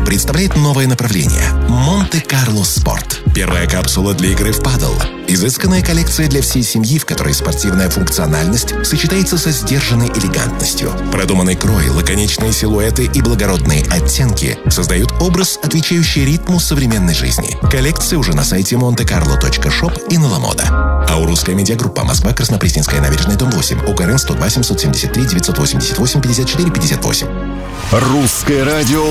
представляет новое направление – Монте-Карло Спорт. Первая капсула для игры в падл. Изысканная коллекция для всей семьи, в которой спортивная функциональность сочетается со сдержанной элегантностью. Продуманный крой, лаконичные силуэты и благородные оттенки создают образ, отвечающий ритму современной жизни. Коллекция уже на сайте montecarlo.shop и на Ламода. Аурусская медиагруппа. Москва, Краснопресненская набережная, дом 8. УКРН 102 773 988 54 58. Русское радио